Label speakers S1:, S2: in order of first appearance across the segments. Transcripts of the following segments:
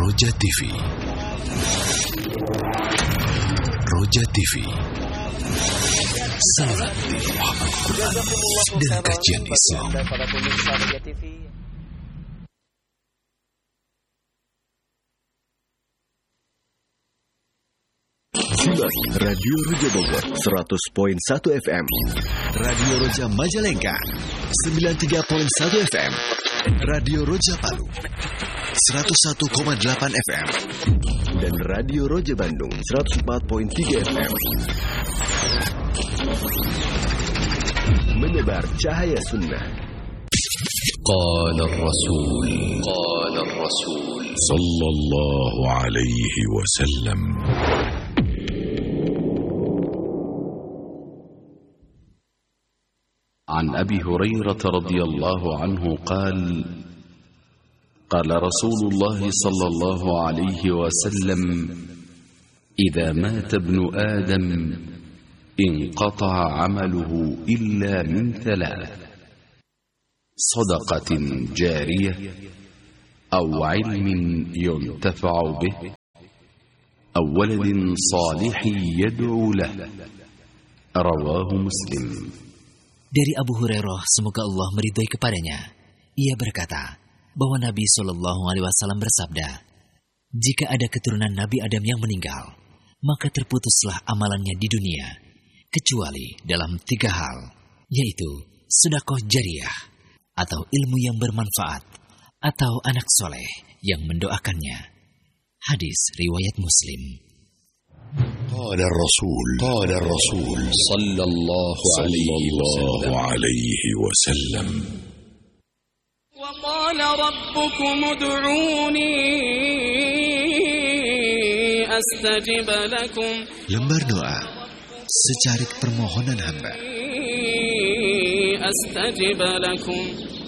S1: Roja TV. Roja TV. Salat tilawah Al-Quran dan kajian Islam.
S2: Simak Radio Roja Bogor 100.1 FM, Radio Roja Majalengka 93.1 FM, Radio Roja Palu 101,8 FM, dan Radio Roja Bandung 104.3 FM. Menebar cahaya sunnah.
S1: Qala Rasul sallallahu alaihi wasallam.
S3: عن أبي هريرة رضي الله عنه قال قال رسول الله صلى الله عليه وسلم إذا مات ابن آدم انقطع عمله إلا من ثلاث: صدقة جارية أو علم ينتفع به أو ولد صالح يدعو له. رواه مسلم.
S4: Dari Abu Hurairah, semoga Allah meridhai kepadanya, ia berkata bahwa Nabi SAW bersabda, jika ada keturunan Nabi Adam yang meninggal, maka terputuslah amalannya di dunia, kecuali dalam 3 hal, yaitu sedekah jariyah, atau ilmu yang bermanfaat, atau anak soleh yang mendoakannya. Hadis riwayat Muslim.
S1: قال الرسول
S3: صلى الله
S1: عليه وسلم
S5: وقال ربكم ادعوني أستجب لكم.
S2: Lembar doa secarik permohonan hamba.
S5: أستجب لكم.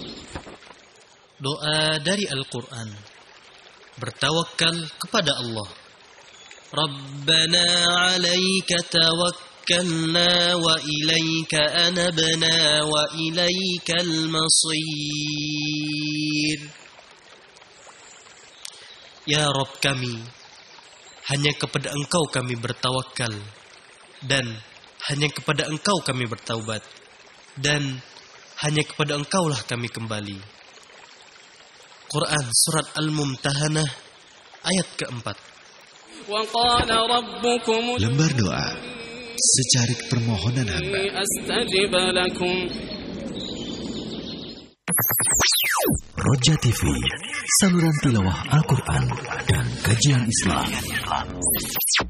S6: Doa dari Al-Quran. Bertawakal kepada Allah. Rabbana 'alaika tawakkalna wa ilaika anabna wa ilaikal masir. Ya Rabb kami, hanya kepada Engkau kami bertawakal, dan hanya kepada Engkau kami bertaubat, dan hanya kepada Engkaulah kami kembali. Quran Surat Al-Mumtahanah ayat keempat.
S2: Lembar doa secarik permohonan hamba. Roja TV, saluran tilawah Al-Quran dan kajian Islam.